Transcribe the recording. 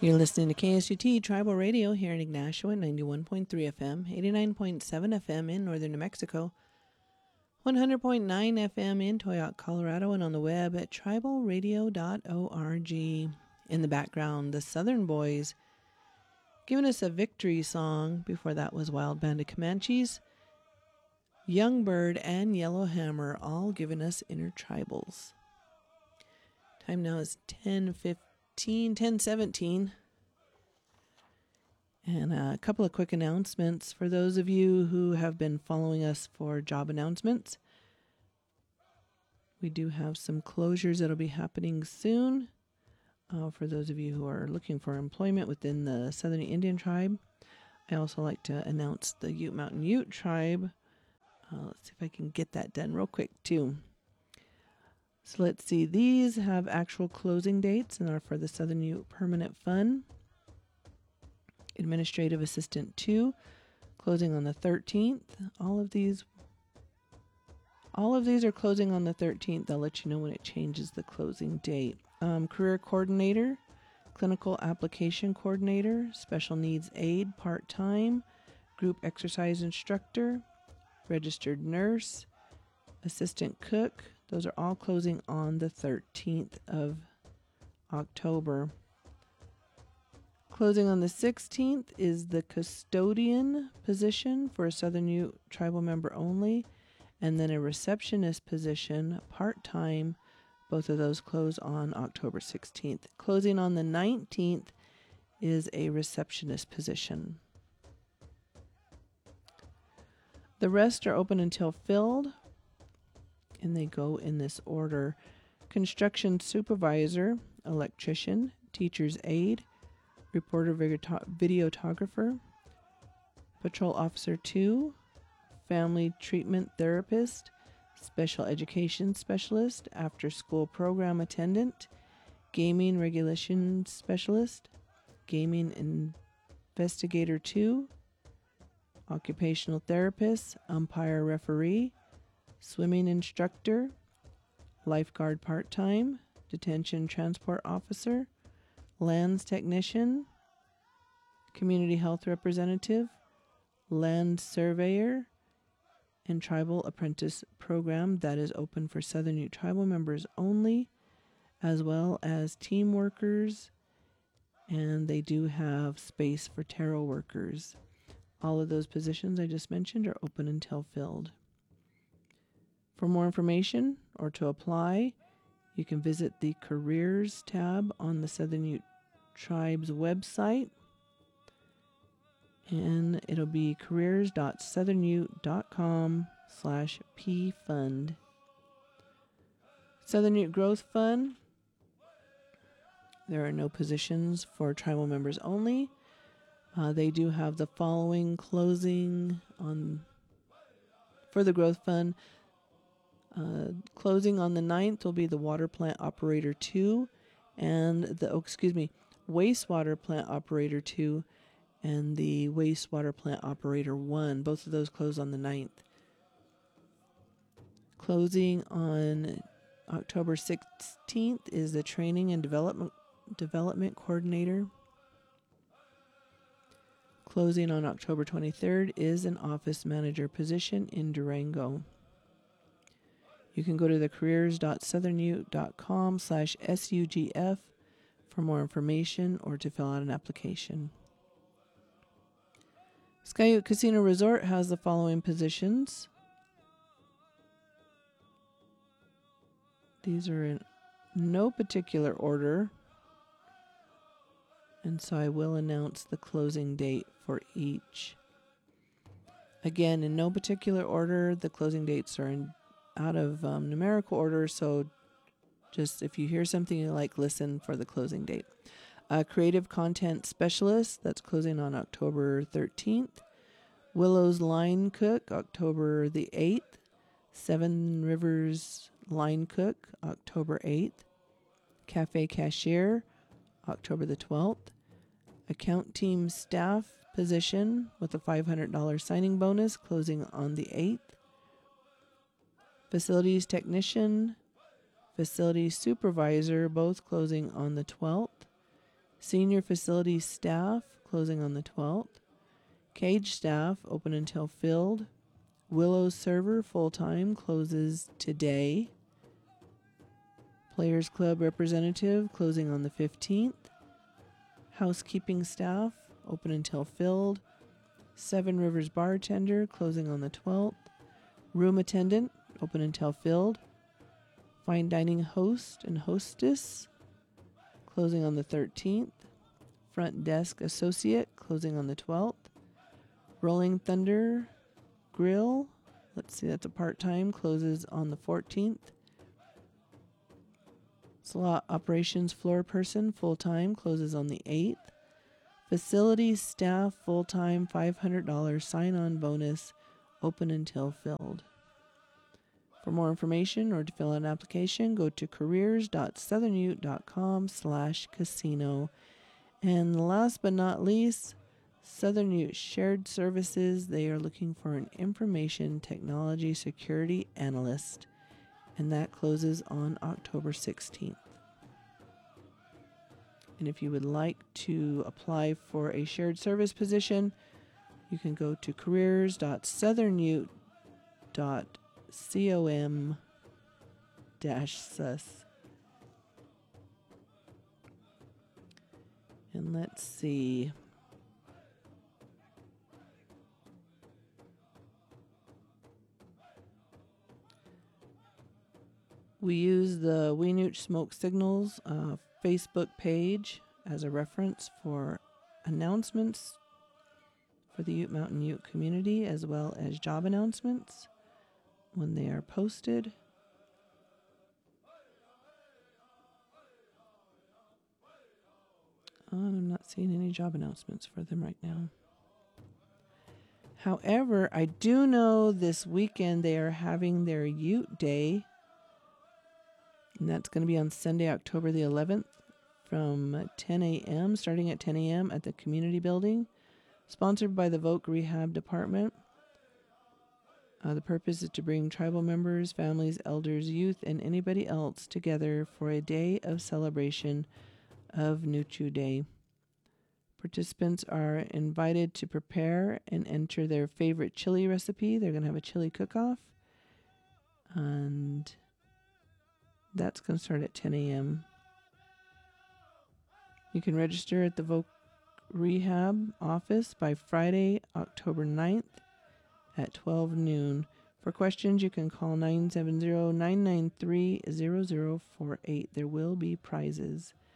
You're listening to KSUT Tribal Radio here in Ignacio at 91.3 FM, 89.7 FM in northern New Mexico, 100.9 FM in Toyoak, Colorado, and on the web at tribalradio.org. In the background, the Southern Boys giving us a victory song. Before that was Wild Band of Comanches, Young Bird, and Yellowhammer, all giving us Intertribals. Time now is 10:17. And a couple of quick announcements for those of you who have been following us for job announcements. We do have some closures that'll be happening soon. For those of you who are looking for employment within the Southern Indian Tribe. I also like to announce the Ute Mountain Ute Tribe. Let's see if I can get that done real quick too. So let's see, these have actual closing dates and are for the Southern Ute Permanent Fund. Administrative Assistant 2, closing on the 13th. All of these are closing on the 13th. I'll let you know when it changes the closing date. Career Coordinator, Clinical Application Coordinator, Special Needs Aide part-time, Group Exercise Instructor, Registered Nurse, Assistant Cook. Those are all closing on the 13th of October. Closing on the 16th is the custodian position for a Southern Ute tribal member only, and then a receptionist position, part-time. Both of those close on October 16th. Closing on the 19th is a receptionist position. The rest are open until filled, and they go in this order. Construction supervisor, electrician, teacher's aide, reporter videographer, patrol officer 2, family treatment therapist, special education specialist, after school program attendant, gaming regulation specialist, gaming investigator 2, occupational therapist, umpire referee, swimming instructor, lifeguard part-time, detention transport officer, lands technician, community health representative, land surveyor, and tribal apprentice program that is open for Southern Ute tribal members only, as well as team workers, and they do have space for tarot workers. All of those positions I just mentioned are open until filled. For more information or to apply, you can visit the Careers tab on the Southern Ute Tribe's website, and it'll be careers.southernute.com/pfund. Southern Ute Growth Fund, there are no positions for tribal members only. They do have the following closing for the Growth Fund. Closing on the 9th will be the Water Plant Operator 2 and Wastewater Plant Operator 2 and the Wastewater Plant Operator 1. Both of those close on the 9th. Closing on October 16th is the Training and Development Coordinator. Closing on October 23rd is an Office Manager position in Durango. You can go to the careers.southernute.com/SUGF for more information or to fill out an application. Sky Ute Casino Resort has the following positions. These are in no particular order, and so I will announce the closing date for each. Again, in no particular order, the closing dates are out of numerical order, so just if you hear something you like, listen for the closing date. Creative Content Specialist, that's closing on October 13th. Willow's Line Cook, October the 8th. Seven Rivers Line Cook, October 8th. Cafe Cashier, October the 12th. Account Team Staff position with a $500 signing bonus, closing on the 8th. Facilities Technician, Facilities Supervisor, both closing on the 12th. Senior facilities staff, closing on the 12th. Cage staff, open until filled. Willow server, full-time, closes today. Players Club representative, closing on the 15th. Housekeeping staff, open until filled. Seven Rivers bartender, closing on the 12th. Room attendant, open until filled. Fine dining host and hostess, closing on the 13th. Front desk associate, closing on the 12th. Rolling Thunder Grill, let's see, that's a part-time, closes on the 14th. Slot operations floor person, full-time, closes on the 8th. Facilities staff, full-time, $500 sign-on bonus, open until filled. For more information or to fill out an application, go to careers.southernute.com/casino. And last but not least, Southern Ute Shared Services. They are looking for an information technology security analyst, and that closes on October 16th. And if you would like to apply for a shared service position, you can go to careers.southernute.com/sus. And let's see. We use the Weenooch Smoke Signals Facebook page as a reference for announcements for the Ute Mountain Ute community, as well as job announcements when they are posted. I'm not seeing any job announcements for them right now. However, I do know this weekend they are having their Ute Day, and that's going to be on Sunday, October the 11th from 10 a.m., starting at 10 a.m. at the community building, sponsored by the Voc Rehab Department. The purpose is to bring tribal members, families, elders, youth, and anybody else together for a day of celebration of Nuchu Day. Participants are invited to prepare and enter their favorite chili recipe. They're going to have a chili cook-off, and that's going to start at 10 a.m. You can register at the Voc Rehab office by Friday, October 9th at 12 noon. For questions, you can call 970-993-0048. There will be prizes.